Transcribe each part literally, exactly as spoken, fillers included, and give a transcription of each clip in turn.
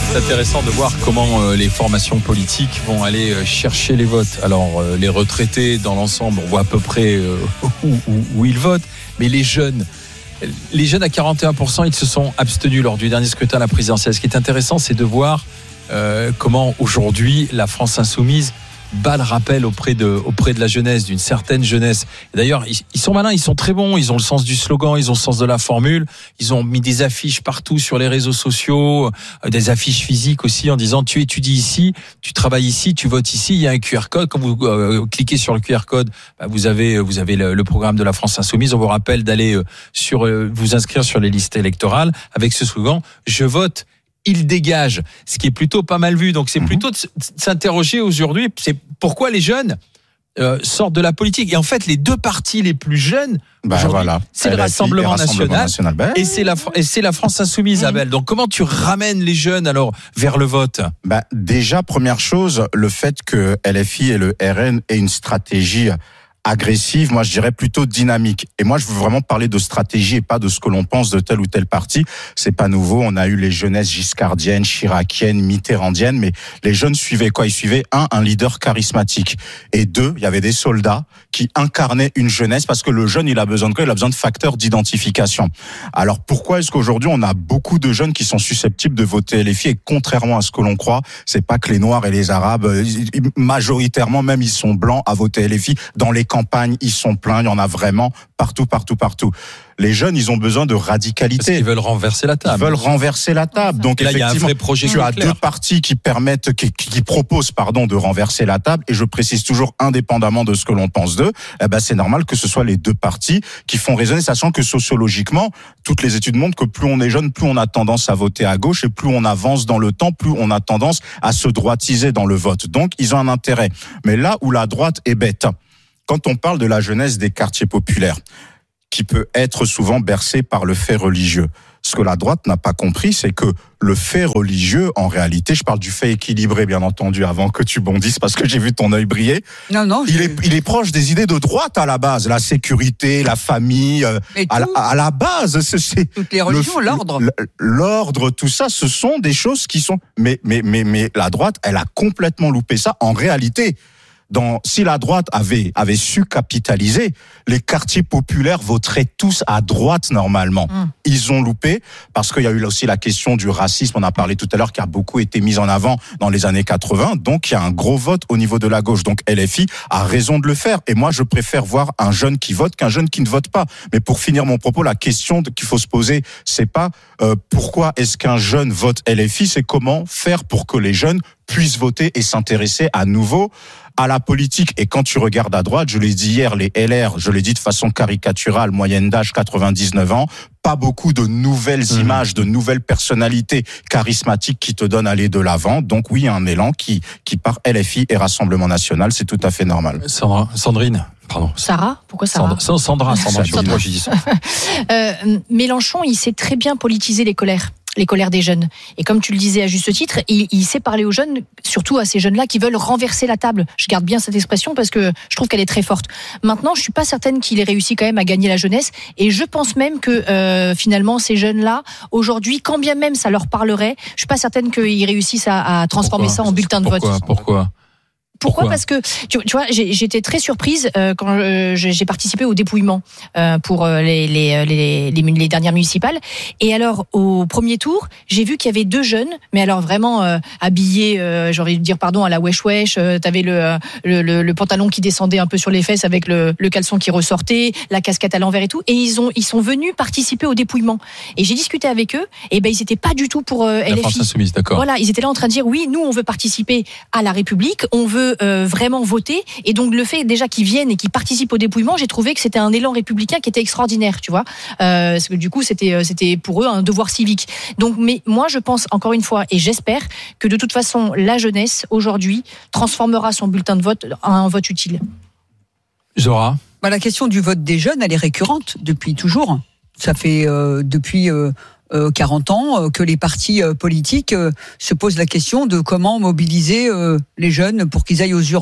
C'est intéressant de voir comment euh, les formations politiques vont aller euh, chercher les votes. Alors, euh, les retraités, dans l'ensemble, on voit à peu près euh, où, où, où ils votent. Mais les jeunes, les jeunes à quarante et un pour cent, ils se sont abstenus lors du dernier scrutin à la présidentielle. Ce qui est intéressant, c'est de voir euh, comment aujourd'hui la France insoumise bat le rappel auprès de, auprès de la jeunesse, d'une certaine jeunesse. Et d'ailleurs, ils, ils sont malins, ils sont très bons, ils ont le sens du slogan, ils ont le sens de la formule, ils ont mis des affiches partout sur les réseaux sociaux, euh, des affiches physiques aussi en disant tu étudies ici, tu travailles ici, tu votes ici, il y a un Q R code. Quand vous euh, cliquez sur le Q R code, bah, vous avez, vous avez le, le programme de la France insoumise. On vous rappelle d'aller euh, sur, euh, vous inscrire sur les listes électorales avec ce slogan « Je vote ». Il dégage, ce qui est plutôt pas mal vu. Donc c'est plutôt de s'interroger aujourd'hui, c'est pourquoi les jeunes euh, sortent de la politique. Et en fait, les deux partis les plus jeunes, bah, voilà. c'est le Rassemblement, Rassemblement National, National et c'est la et c'est la France Insoumise, mmh. Abel. Donc comment tu ramènes les jeunes alors vers le vote ? Bah déjà, première chose, le fait que L F I et le R N aient une stratégie agressive, moi je dirais plutôt dynamique. Et moi je veux vraiment parler de stratégie et pas de ce que l'on pense de tel ou tel parti. C'est pas nouveau, on a eu les jeunesses giscardiennes, chiraciennes, mitterrandiennes, mais les jeunes suivaient quoi ? Ils suivaient un, un leader charismatique. Et deux, il y avait des soldats qui incarnaient une jeunesse parce que le jeune il a besoin de quoi ? Il a besoin de facteurs d'identification. Alors pourquoi est-ce qu'aujourd'hui on a beaucoup de jeunes qui sont susceptibles de voter L F I et contrairement à ce que l'on croit, c'est pas que les Noirs et les Arabes, majoritairement même ils sont blancs à voter L F I. Dans les campagnes, ils sont pleins, il y en a vraiment partout, partout, partout. Les jeunes, ils ont besoin de radicalité. Ils veulent renverser la table. Ils veulent renverser la table. Donc, et là, il y a un vrai projet tu as deux partis qui permettent, qui, qui proposent, pardon, de renverser la table. Et je précise toujours, indépendamment de ce que l'on pense d'eux, eh ben, c'est normal que ce soit les deux partis qui font résonner, sachant que sociologiquement, toutes les études montrent que plus on est jeune, plus on a tendance à voter à gauche et plus on avance dans le temps, plus on a tendance à se droitiser dans le vote. Donc, ils ont un intérêt. Mais là où la droite est bête, quand on parle de la jeunesse des quartiers populaires, qui peut être souvent bercée par le fait religieux, ce que la droite n'a pas compris, c'est que le fait religieux, en réalité, je parle du fait équilibré, bien entendu, avant que tu bondisses, parce que j'ai vu ton œil briller. Non, non. Il est, il est proche des idées de droite à la base, la sécurité, la famille, à la, à la base, c'est, c'est toutes les religions, le, l'ordre, l'ordre, tout ça, ce sont des choses qui sont. Mais, mais, mais, mais la droite, elle a complètement loupé ça. En réalité. Dans, si la droite avait, avait su capitaliser, les quartiers populaires voteraient tous à droite normalement. Mmh. Ils ont loupé parce qu'il y a eu aussi la question du racisme, on a parlé tout à l'heure, qui a beaucoup été mise en avant dans les années quatre-vingts. Donc il y a un gros vote au niveau de la gauche. Donc L F I a raison de le faire. Et moi je préfère voir un jeune qui vote qu'un jeune qui ne vote pas. Mais pour finir mon propos, la question qu'il faut se poser, c'est pas euh, pourquoi est-ce qu'un jeune vote L F I, c'est comment faire pour que les jeunes puissent voter et s'intéresser à nouveau à la politique. Et quand tu regardes à droite, je l'ai dit hier, les L R, je l'ai dit de façon caricaturale, moyenne d'âge quatre-vingt-dix-neuf ans, pas beaucoup de nouvelles mmh. images, de nouvelles personnalités charismatiques qui te donnent aller de l'avant. Donc oui, un élan qui, qui part L F I et Rassemblement National, c'est tout à fait normal. Sandra, Sandrine. Pardon. Sarah, pourquoi Sarah ? Sandra, Sandra, Sandra, Sandra. Moi, je dis ça. euh, Mélenchon, il sait très bien politiser les colères. les colères des jeunes. Et comme tu le disais à juste titre, il, il sait parler aux jeunes, surtout à ces jeunes-là qui veulent renverser la table. Je garde bien cette expression parce que je trouve qu'elle est très forte. Maintenant, je suis pas certaine qu'il ait réussi quand même à gagner la jeunesse. Et je pense même que euh, finalement, ces jeunes-là, aujourd'hui, quand bien même ça leur parlerait, je suis pas certaine qu'ils réussissent à, à transformer Pourquoi ? ça en bulletin de Pourquoi ? vote. Pourquoi ? Pourquoi ? Parce que tu, tu vois, j'ai, j'étais très surprise euh, quand euh, j'ai participé au dépouillement euh, pour euh, les, les, les, les, les dernières municipales. Et alors, au premier tour, j'ai vu qu'il y avait deux jeunes, mais alors vraiment euh, habillés, euh, j'ai envie de dire pardon, à la wesh wesh. Euh, t'avais le, le, le, le pantalon qui descendait un peu sur les fesses avec le, le caleçon qui ressortait, la casquette à l'envers et tout. Et ils ont, ils sont venus participer au dépouillement. Et j'ai discuté avec eux. Et ben, ils étaient pas du tout pour euh, L F I. La France Insoumise, d'accord. Voilà, ils étaient là en train de dire oui, nous on veut participer à la République, on veut Euh, vraiment voter, et donc le fait déjà qu'ils viennent et qu'ils participent au dépouillement, j'ai trouvé que c'était un élan républicain qui était extraordinaire, tu vois, euh, parce que du coup c'était c'était pour eux un devoir civique. Donc, mais moi je pense encore une fois et j'espère que de toute façon la jeunesse aujourd'hui transformera son bulletin de vote en un vote utile. Zora. Bah, la question du vote des jeunes, elle est récurrente depuis toujours. Ça fait euh, depuis euh, euh, quarante ans euh, que les partis euh, politiques euh, se posent la question de comment mobiliser euh, les jeunes pour qu'ils aillent aux urnes.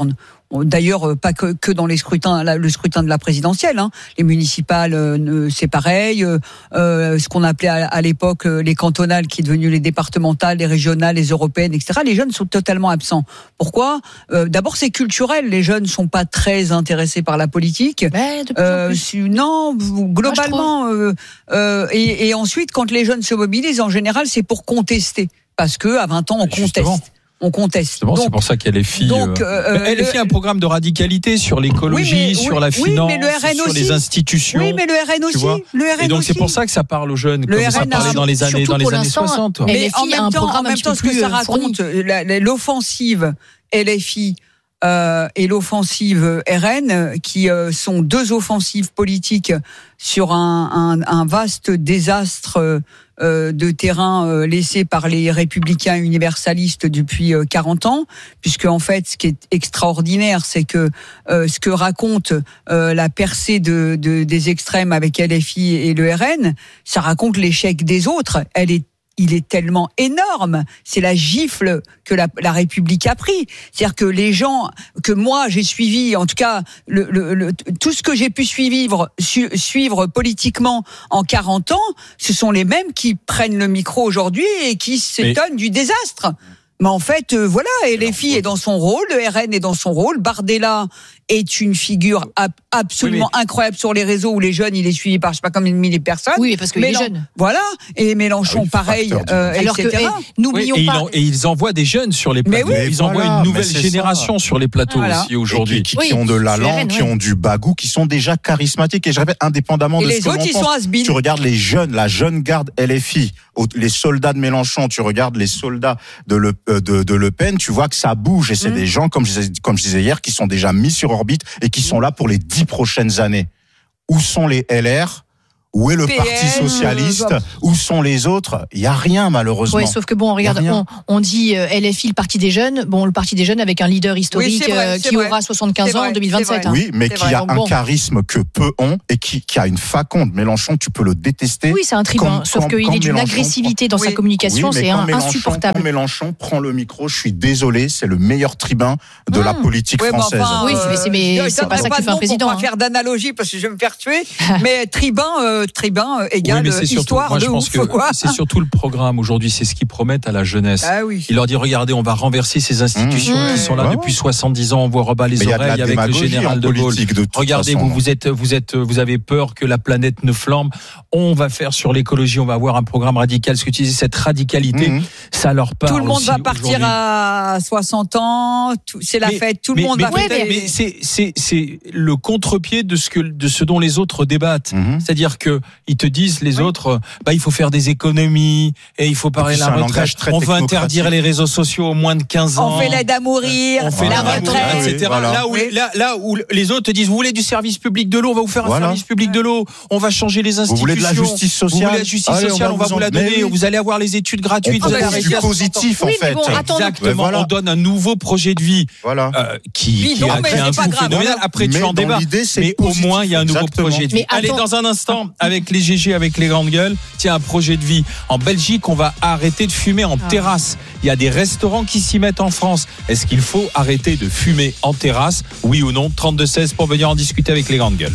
D'ailleurs, pas que, que dans les scrutins, le scrutin de la présidentielle. Hein. Les municipales, euh, c'est pareil. Euh, ce qu'on appelait à, à l'époque les cantonales, qui est devenu les départementales, les régionales, les européennes, et cetera. Les jeunes sont totalement absents. Pourquoi ? euh, D'abord, c'est culturel. Les jeunes sont pas très intéressés par la politique. Ouais, de plus euh, en plus. Non, globalement. Moi, euh, euh, et, et ensuite, quand les jeunes se mobilisent, en général, c'est pour contester. Parce que à vingt ans, on Justement. conteste. On conteste. Justement, donc, c'est pour ça qu'il y a les filles. donc, euh, Elle a fait un programme de radicalité sur l'écologie, Oui, mais- sur oui, la oui, finance, mais le R N sur aussi. les institutions. Oui, mais le R N aussi. vois. Le R N Et donc aussi. c'est pour ça que ça parle aux jeunes, Le comme ça R N a- parlait dans les années, surtout dans les pour années l'instant, soixante. elle- Mais L F I en a même un temps, en programme un même petit temps, peu ce que plus, ça euh, fourni. raconte, la- la- l'offensive L F I euh, et l'offensive R N, euh, qui euh, sont deux offensives politiques sur un, un, un vaste désastre euh, euh, de terrain euh, laissé par les républicains universalistes depuis euh, quarante ans, puisque en fait, ce qui est extraordinaire, c'est que euh, ce que raconte euh, la percée de, de, des extrêmes avec L F I et le R N, ça raconte l'échec des autres. Elle est Il est tellement énorme, c'est la gifle que la, la République a pris. C'est-à-dire que les gens que moi j'ai suivis, en tout cas le, le, le, tout ce que j'ai pu suivre, su, suivre politiquement en quarante ans, ce sont les mêmes qui prennent le micro aujourd'hui et qui s'étonnent du désastre. Mais en fait, euh, voilà, L F I est dans son rôle, le R N est dans son rôle, Bardella est une figure ab- absolument oui, incroyable sur les réseaux où les jeunes, il est suivi par je sais pas combien de milliers de personnes. Oui, parce qu'il est Mélen- jeune. Voilà, et Mélenchon Ah oui, pareil, facteur du- euh, Alors et que, cetera. eh, n'oublions Oui, et, pas. ils en- et ils envoient des jeunes sur les Mais plateaux. oui. Ils Mais envoient voilà, une nouvelle mais c'est génération sur les plateaux Voilà. aussi aujourd'hui. Et qui, qui Oui, ont de c'est l'allant, R N, qui ouais. ont du bagou, qui sont déjà charismatiques. Et je répète, indépendamment Et de ce les que autres, l'on ils pense, sont has-been. tu regardes les jeunes, la jeune garde L F I, au- les soldats de Mélenchon, tu regardes les soldats de Le, euh, de, de Le Pen, tu vois que ça bouge. Et c'est Mmh. des gens, comme je, disais, comme je disais hier, qui sont déjà mis sur orbite et qui sont là pour les dix prochaines années. Où sont les L R ? Où est le P N, Parti socialiste euh, Où sont les autres ? Il y a rien, malheureusement. Ouais, sauf que bon, regarde, rien. on, on dit euh, L F I, le parti des jeunes. Bon, le parti des jeunes avec un leader historique c'est vrai, euh, c'est qui vrai. aura soixante-quinze C'est ans vrai, en deux mille vingt-sept. c'est hein. Oui, mais C'est qui vrai, a donc un bon. charisme que peu ont et qui, qui a une faconde. Mélenchon, tu peux le détester. Oui, c'est un tribun. Comme- Sauf comme- qu'il comme est d'une Mélenchon agressivité dans Oui. sa communication, Oui, mais c'est quand un- Mélenchon- insupportable. Quand Mélenchon prend le micro, je suis désolé, c'est le meilleur tribun de Mmh. la politique Ouais, mais française. Oui, mais c'est- mais je c'est pas donnerai ça qui de fait un nom président, Pour hein. pas faire d'analogie parce que je vais me faire tuer. Mais tribun, euh, tribun euh, égale Oui, mais c'est surtout, histoire moi, de je pense ouf, que quoi. c'est surtout le programme aujourd'hui, c'est ce qu'ils promettent à la jeunesse. Ah oui. Il leur dit, regardez, on va renverser ces institutions Mmh. qui sont là Ouais, depuis ouais. soixante-dix ans, on vous rebat les Mais il y a de la oreilles avec le démagogie général en de Gaulle. politique, de toute Regardez, façon. vous, vous êtes, vous êtes, vous avez peur que la planète ne flambe. On va faire sur l'écologie, on va avoir un programme radical. Ce que tu disais, cette radicalité, Mmh. ça leur parle. Tout le monde aussi va partir aujourd'hui. à soixante ans, tout- c'est la Mais- fête, tout le mais- monde mais va peut-être- fêter. mais c'est, c'est, c'est le contre-pied de ce que, de ce dont les autres débattent. Mhm. C'est-à-dire que ils te disent les autres, bah il faut faire des économies et il faut parler Et de puis la c'est un retraite. langage très On veut technocratique. interdire les réseaux sociaux aux moins de quinze ans. On fait l'aide à mourir, On fait la l'aide à mourir, retraite. Oui, et cetera. voilà. Là où, Oui. là, là où les autres te disent, vous voulez du service public de l'eau, on va vous faire un Voilà. service public de l'eau. On va changer les institutions. Vous voulez de la justice sociale Vous voulez la justice Allez, sociale, on va vous vous en- la Mais donner. oui. Vous allez avoir les études gratuites. On vous allez propose arrêter du à positif, en Oui, mais fait. bon, attends, Exactement. Mais voilà. On donne un nouveau projet de vie Voilà. euh, qui, Oui, qui non, a, mais qui a c'est un pas coût grave. phénoménal. Après, tu Mais en dans débat. l'idée, c'est Mais au positif, moins, il y a un nouveau exactement. projet de vie. Mais Allez, attends. dans un instant, avec les G G, avec les grandes gueules, tiens, un projet de vie. En Belgique, on va arrêter de fumer en Ah. terrasse. Il y a des restaurants qui s'y mettent en France. Est-ce qu'il faut arrêter de fumer en terrasse? Oui ou non? trente-deux seize pour venir en discuter avec les grandes gueules.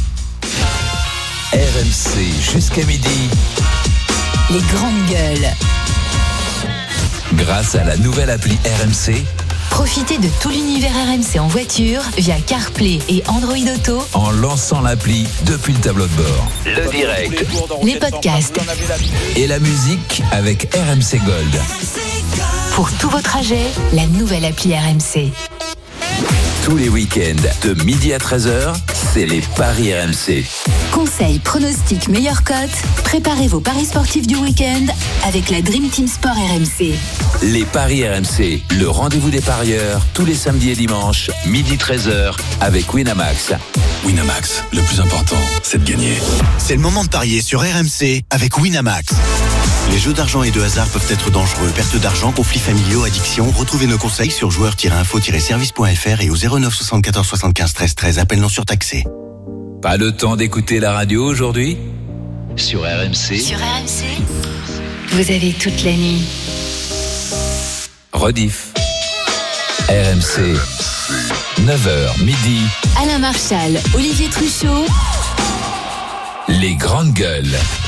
R M C jusqu'à midi. Les grandes gueules. Grâce à la nouvelle appli R M C, Profitez de tout l'univers R M C en voiture via CarPlay et Android Auto. en lançant l'appli depuis le tableau de bord. Le direct Les podcasts. et la musique avec R M C Gold. Pour tous vos trajets, la nouvelle appli R M C. Tous les week-ends de midi à treize heures, c'est les paris R M C. Conseils, pronostics, meilleures cotes. Préparez vos paris sportifs du week-end avec la Dream Team Sport R M C. Les paris R M C, le rendez-vous des parieurs, tous les samedis et dimanches, midi treize heures, avec Winamax. Winamax, le plus important, c'est de gagner. C'est le moment de parier sur R M C avec Winamax. Les jeux d'argent et de hasard peuvent être dangereux. Perte d'argent, conflits familiaux, addiction. Retrouvez nos conseils sur joueurs tiret info tiret service point f r et au zéro neuf soixante-quatorze soixante-quinze treize treize. Appel non surtaxé. Pas le temps d'écouter la radio aujourd'hui? Sur R M C, Sur R M C, vous avez toute la nuit. rediff. R M C, neuf heures, midi. Alain Marchal, Olivier Truchot. Les grandes gueules.